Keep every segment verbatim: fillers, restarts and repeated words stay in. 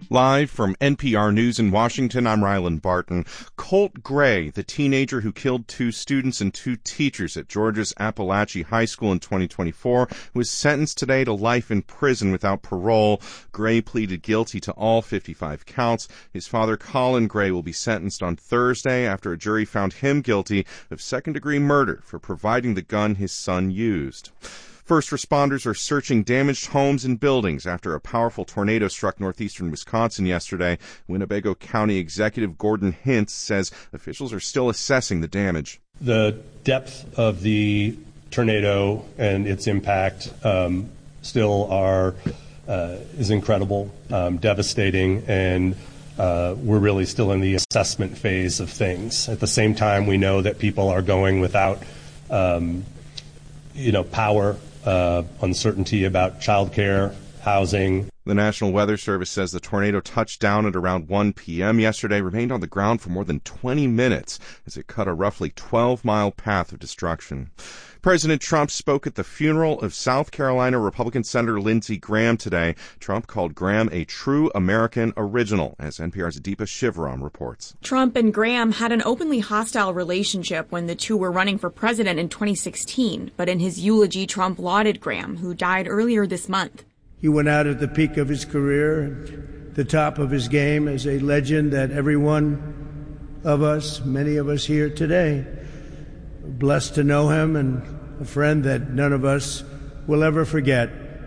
Live from N P R News in Washington, I'm Rylan Barton. Colt Gray, the teenager who killed two students and two teachers at Georgia's Appalachia High School in twenty twenty-four, was sentenced today to life in prison without parole. Gray pleaded guilty to all fifty-five counts. His father, Colin Gray, will be sentenced on Thursday after a jury found him guilty of second-degree murder for providing the gun his son used. First responders are searching damaged homes and buildings after a powerful tornado struck northeastern Wisconsin yesterday. Winnebago County Executive Gordon Hintz says officials are still assessing the damage. The depth of the tornado and its impact um, still are uh, is incredible, um, devastating, and uh, we're really still in the assessment phase of things. At the same time, we know that people are going without, um, you know, power. Uh, uncertainty about childcare, housing. The National Weather Service says the tornado touched down at around one p.m. yesterday, remained on the ground for more than twenty minutes as it cut a roughly twelve-mile path of destruction. President Trump spoke at the funeral of South Carolina Republican Senator Lindsey Graham today. Trump called Graham a true American original, as N P R's Deepa Shivaram reports. Trump and Graham had an openly hostile relationship when the two were running for president in twenty sixteen. But in his eulogy, Trump lauded Graham, who died earlier this month. He went out at the peak of his career, the top of his game, as a legend that every one of us, many of us here today, blessed to know him, and a friend that none of us will ever forget.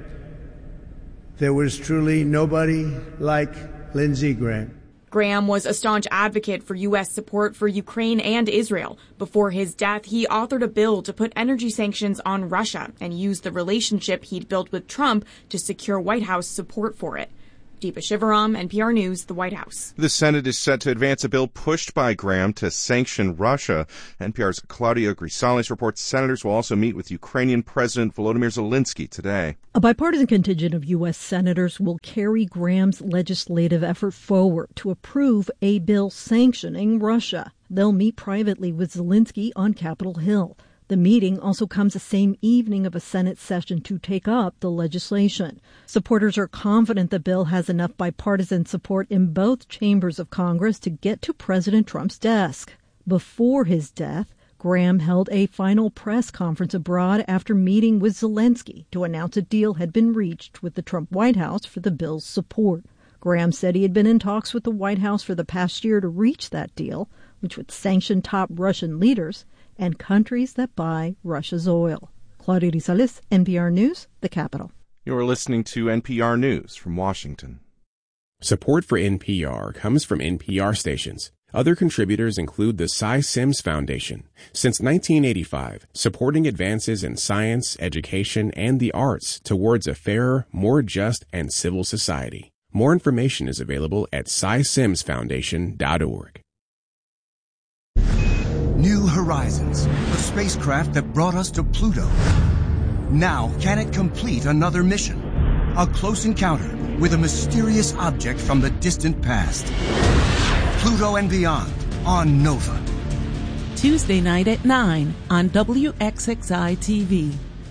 There was truly nobody like Lindsey Graham. Graham was a staunch advocate for U S support for Ukraine and Israel. Before his death, he authored a bill to put energy sanctions on Russia and used the relationship he'd built with Trump to secure White House support for it. Deepa Shivaram, N P R News, the White House. The Senate is set to advance a bill pushed by Graham to sanction Russia. N P R's Claudia Grisales reports senators will also meet with Ukrainian President Volodymyr Zelensky today. A bipartisan contingent of U S senators will carry Graham's legislative effort forward to approve a bill sanctioning Russia. They'll meet privately with Zelensky on Capitol Hill. The meeting also comes the same evening of a Senate session to take up the legislation. Supporters are confident the bill has enough bipartisan support in both chambers of Congress to get to President Trump's desk. Before his death, Graham held a final press conference abroad after meeting with Zelensky to announce a deal had been reached with the Trump White House for the bill's support. Graham said he had been in talks with the White House for the past year to reach that deal, which would sanction top Russian leaders and countries that buy Russia's oil. Claudia Grisales, N P R News, the Capitol. You're listening to N P R News from Washington. Support for N P R comes from N P R stations. Other contributors include the Cy Sims Foundation. Since nineteen eighty-five, supporting advances in science, education, and the arts towards a fairer, more just, and civil society. More information is available at cy sims foundation dot org. New Horizons, the spacecraft that brought us to Pluto. Now, can it complete another mission? A close encounter with a mysterious object from the distant past. Pluto and Beyond on Nova. Tuesday night at nine on W X X I T V.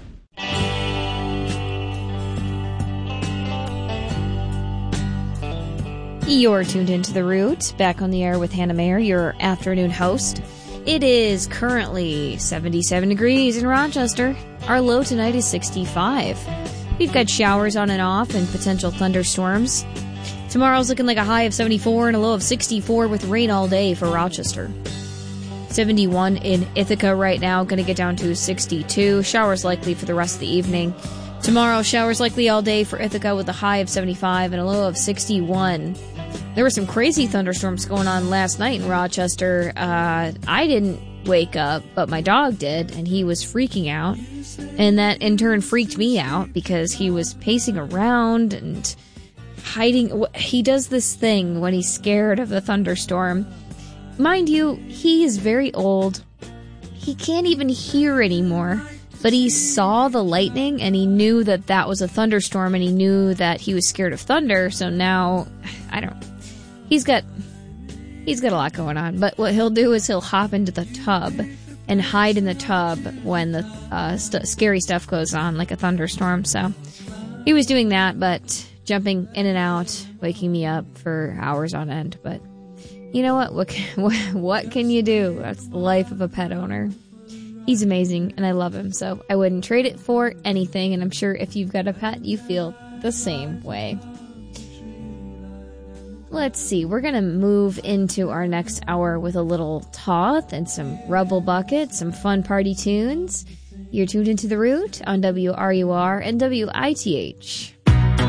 You're tuned into The Root, back on the air with Hannah Mayer, your afternoon host. It is currently seventy-seven degrees in Rochester. Our low tonight is sixty-five. We've got showers on and off and potential thunderstorms. Tomorrow's looking like a high of seventy-four and a low of sixty-four with rain all day for Rochester. seventy-one in Ithaca right now, going to get down to sixty-two. Showers likely for the rest of the evening. Tomorrow, showers likely all day for Ithaca with a high of seventy-five and a low of sixty-one. There were some crazy thunderstorms going on last night in Rochester. Uh, I didn't wake up, but my dog did, and he was freaking out. And that, in turn, freaked me out because he was pacing around and hiding. He does this thing when he's scared of the thunderstorm. Mind you, he is very old. He can't even hear anymore. But he saw the lightning, and he knew that that was a thunderstorm, and he knew that he was scared of thunder, so now, I don't, he's got, he's got a lot going on. But what he'll do is he'll hop into the tub and hide in the tub when the uh, st- scary stuff goes on, like a thunderstorm. So he was doing that, but jumping in and out, waking me up for hours on end. But you know what? What can, what can you do? That's the life of a pet owner. He's amazing, and I love him, so I wouldn't trade it for anything, and I'm sure if you've got a pet, you feel the same way. Let's see, we're going to move into our next hour with a little Toth and some Rubble Bucket, some fun party tunes. You're tuned into The Root on W R U R and W I T H.